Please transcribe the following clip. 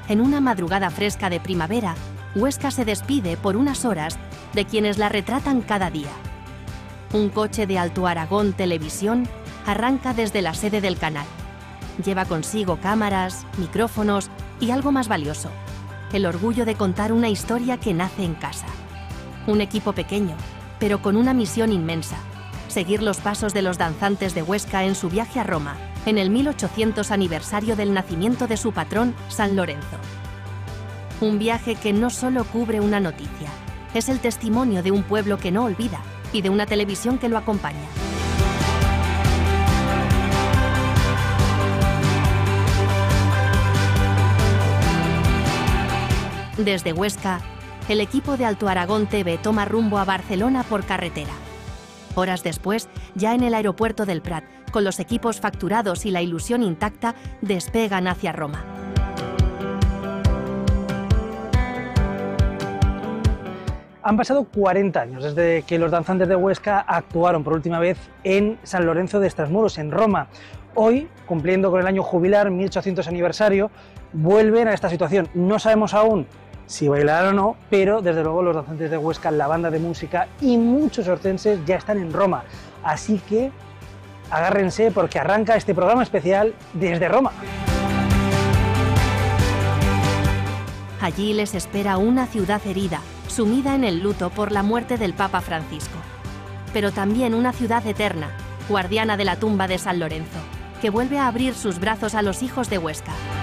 En una madrugada fresca de primavera, Huesca se despide por unas horas de quienes la retratan cada día. Un coche de Alto Aragón Televisión arranca desde la sede del canal. Lleva consigo cámaras, micrófonos y algo más valioso: el orgullo de contar una historia que nace en casa. Un equipo pequeño, pero con una misión inmensa: seguir los pasos de los danzantes de Huesca en su viaje a Roma, en el 1800 aniversario del nacimiento de su patrón, San Lorenzo. Un viaje que no solo cubre una noticia, es el testimonio de un pueblo que no olvida y de una televisión que lo acompaña. Desde Huesca, el equipo de Alto Aragón TV toma rumbo a Barcelona por carretera. Horas después, ya en el aeropuerto del Prat, con los equipos facturados y la ilusión intacta, despegan hacia Roma. Han pasado 40 años desde que los danzantes de Huesca actuaron por última vez en San Lorenzo de Estrasmuros, en Roma. Hoy, cumpliendo con el año jubilar, 1800 aniversario, vuelven a esta situación. No sabemos aún si bailarán o no, pero desde luego los danzantes de Huesca, la banda de música y muchos hortenses ya están en Roma. Así que agárrense porque arranca este programa especial desde Roma. Allí les espera una ciudad herida, sumida en el luto por la muerte del Papa Francisco. Pero también una ciudad eterna, guardiana de la tumba de San Lorenzo, que vuelve a abrir sus brazos a los hijos de Huesca.